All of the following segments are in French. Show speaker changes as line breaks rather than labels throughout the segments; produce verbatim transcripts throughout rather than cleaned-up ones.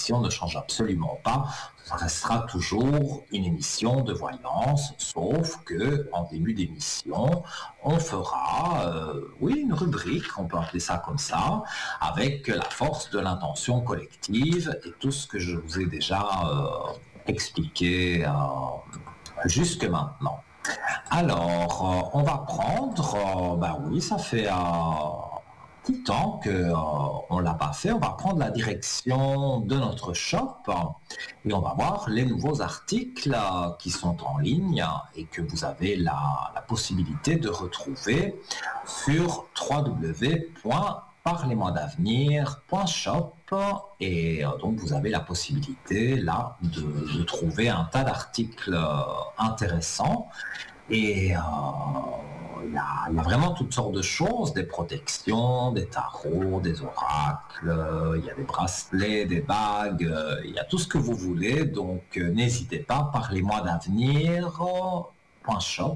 émission ne change absolument pas. Ça restera toujours une émission de voyance, sauf que en début d'émission, on fera, euh, oui, une rubrique, on peut appeler ça comme ça, avec la force de l'intention collective et tout ce que je vous ai déjà euh, expliqué euh, jusque maintenant. Alors, euh, on va prendre, euh, ben oui, ça fait euh, petit temps qu'on ne l'a pas fait, on va prendre la direction de notre shop et on va voir les nouveaux articles euh, qui sont en ligne et que vous avez la, la possibilité de retrouver sur w w w point parlez-moi d'avenir point shop et euh, donc vous avez la possibilité là de, de trouver un tas d'articles euh, intéressants. Et euh, il y, a, il y a vraiment toutes sortes de choses, des protections, des tarots, des oracles, euh, il y a des bracelets, des bagues, euh, il y a tout ce que vous voulez. Donc euh, n'hésitez pas, parlez-moi d'avenir point shop.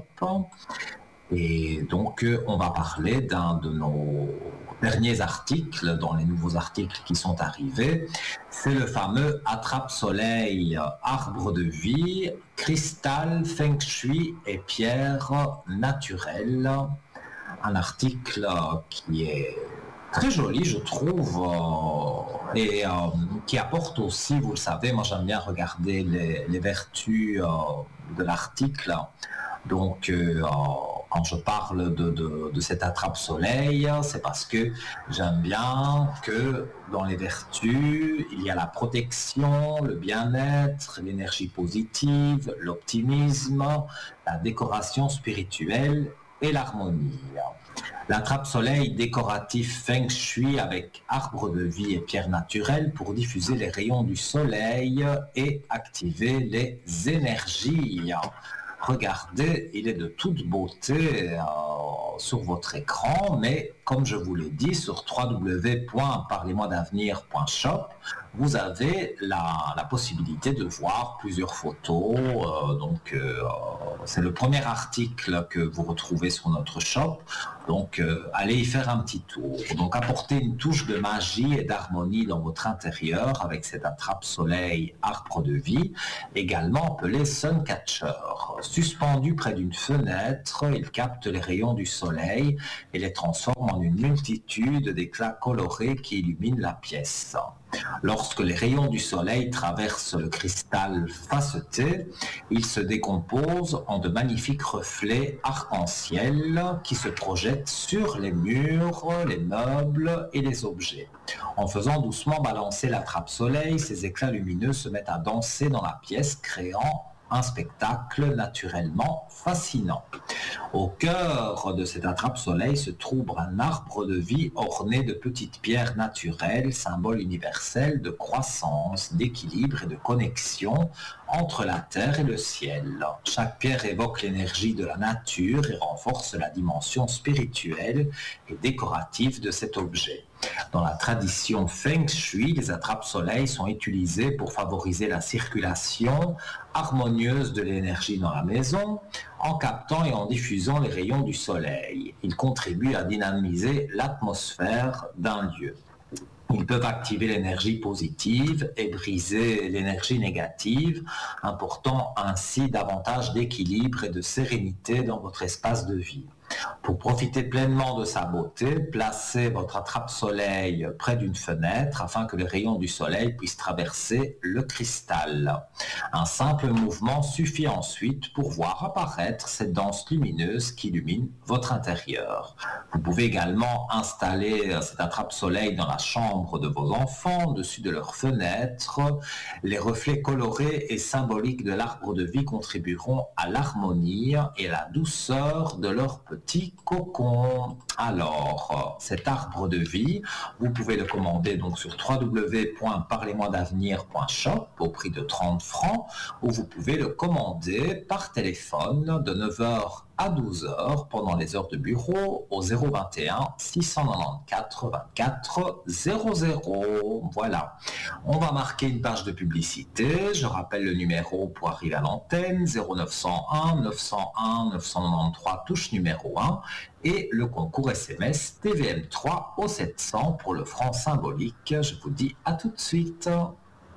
Et donc euh, on va parler d'un de nos derniers articles, dans les nouveaux articles qui sont arrivés. C'est le fameux Attrape-Soleil, arbre de vie, cristal, feng shui et pierre naturelle. Un article qui est très joli, je trouve, euh, et euh, qui apporte aussi, vous le savez, moi j'aime bien regarder les, les vertus euh, de l'article. Donc, euh, quand je parle de, de, de cet attrape-soleil, c'est parce que j'aime bien que dans les vertus, il y a la protection, le bien-être, l'énergie positive, l'optimisme, la décoration spirituelle et l'harmonie. L'attrape-soleil décoratif feng shui avec arbre de vie et pierre naturelle pour diffuser les rayons du soleil et activer les énergies. Regardez, il est de toute beauté euh, sur votre écran, mais comme je vous l'ai dit, sur w w w point parlez-moi d'avenir point shop, vous avez la, la possibilité de voir plusieurs photos. Euh, donc, euh, c'est le premier article que vous retrouvez sur notre shop. Donc, euh, allez y faire un petit tour. Donc, apportez une touche de magie et d'harmonie dans votre intérieur avec cet attrape-soleil arbre de vie, également appelé Suncatcher. Suspendu près d'une fenêtre, il capte les rayons du soleil et les transforme en une multitude d'éclats colorés qui illuminent la pièce. Lorsque les rayons du soleil traversent le cristal faceté, ils se décomposent en de magnifiques reflets arc-en-ciel qui se projettent sur les murs, les meubles et les objets. En faisant doucement balancer l'attrape-soleil, ces éclats lumineux se mettent à danser dans la pièce, créant un spectacle naturellement fascinant. Au cœur de cet attrape-soleil se trouve un arbre de vie orné de petites pierres naturelles, symbole universel de croissance, d'équilibre et de connexion entre la terre et le ciel. Chaque pierre évoque l'énergie de la nature et renforce la dimension spirituelle et décorative de cet objet. Dans la tradition feng shui, les attrape-soleil sont utilisés pour favoriser la circulation harmonieuse de l'énergie dans la maison, en captant et en diffusant les rayons du soleil. Ils contribuent à dynamiser l'atmosphère d'un lieu. Ils peuvent activer l'énergie positive et briser l'énergie négative, apportant ainsi davantage d'équilibre et de sérénité dans votre espace de vie. Pour profiter pleinement de sa beauté, placez votre attrape-soleil près d'une fenêtre afin que les rayons du soleil puissent traverser le cristal. Un simple mouvement suffit ensuite pour voir apparaître cette danse lumineuse qui illumine votre intérieur. Vous pouvez également installer cet attrape-soleil dans la chambre de vos enfants, au-dessus de leurs fenêtres. Les reflets colorés et symboliques de l'arbre de vie contribueront à l'harmonie et à la douceur de leur petit cocon. Alors, cet arbre de vie, vous pouvez le commander donc sur w w w point parlez-moi d'avenir point shop au prix de trente francs, ou vous pouvez le commander par téléphone de neuf heures à douze heures pendant les heures de bureau au zéro vingt et un six cent quatre-vingt-quatorze vingt-quatre zéro zéro. Voilà. On va marquer une page de publicité. Je rappelle le numéro pour arriver à l'antenne, zéro neuf cent un neuf cent un neuf cent quatre-vingt-treize, touche numéro un, et le concours S M S T V M trois au sept cents pour le franc symbolique. Je vous dis à tout de suite.